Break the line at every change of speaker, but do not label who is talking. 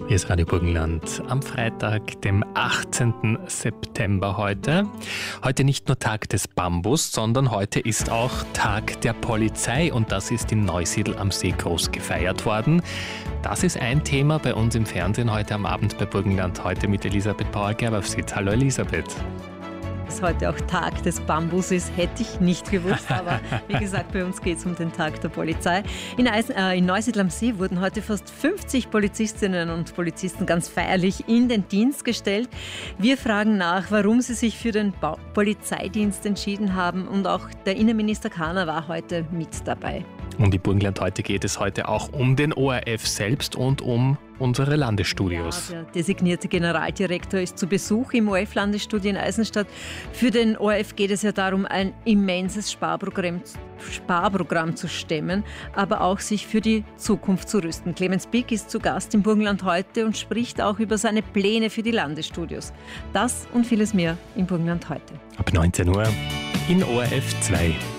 Hier ist Radio Burgenland am Freitag, dem 18. September heute. Heute nicht nur Tag des Bambus, sondern heute ist auch Tag der Polizei und das ist in Neusiedl am See groß gefeiert worden. Das ist ein Thema bei uns im Fernsehen heute am Abend bei Burgenland. Heute mit Elisabeth Bauer-Gerber-Sitz. Hallo Elisabeth.
Dass heute auch Tag des Bambus ist, hätte ich nicht gewusst, aber wie gesagt, bei uns geht es um den Tag der Polizei. In Neusiedl am See wurden heute fast 50 Polizistinnen und Polizisten ganz feierlich in den Dienst gestellt. Wir fragen nach, warum sie sich für den Polizeidienst entschieden haben und auch der Innenminister Kahner war heute mit dabei.
Und in Burgenland heute geht es heute auch um den ORF selbst und um unsere Landesstudios.
Ja, der designierte Generaldirektor ist zu Besuch im ORF-Landesstudio in Eisenstadt. Für den ORF geht es ja darum, ein immenses Sparprogramm zu stemmen, aber auch sich für die Zukunft zu rüsten. Clemens Pick ist zu Gast im Burgenland heute und spricht auch über seine Pläne für die Landesstudios. Das und vieles mehr im Burgenland heute.
Ab 19 Uhr in ORF 2.